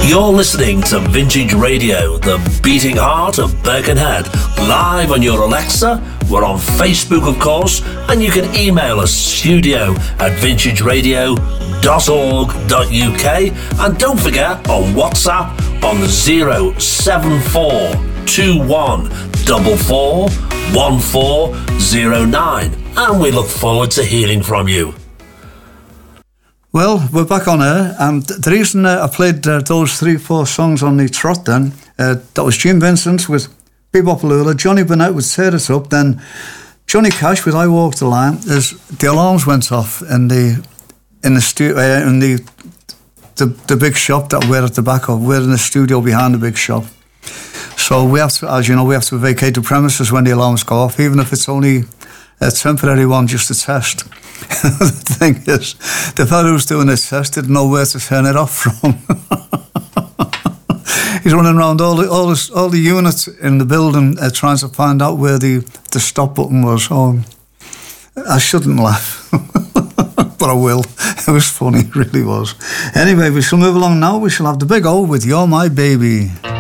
You're listening to Vintage Radio, the beating heart of Birkenhead, live on your Alexa. We're on Facebook, of course, and you can email us studio@vintageradio.org.uk, and don't forget on WhatsApp on 074441409, and we look forward to hearing from you. Well, we're back on air, and the reason I played those 3-4 songs on the trot then, that was Jim Vincent with Bebop Lula, Johnny Burnett with Tear It Up, then Johnny Cash with I Walk the Line. As the alarms went off in the big shop that we're at the back of. We're in the studio behind the big shop. So we have to, as you know, we have to vacate the premises when the alarms go off, even if it's only a temporary one, just a test. The thing is, the fellow who's doing this test didn't know where to turn it off from. He's running around all the units in the building trying to find out where the stop button was. Oh, I shouldn't laugh, but I will. It was funny, it really was. Anyway, we shall move along now. We shall have the Big O with You're My Baby.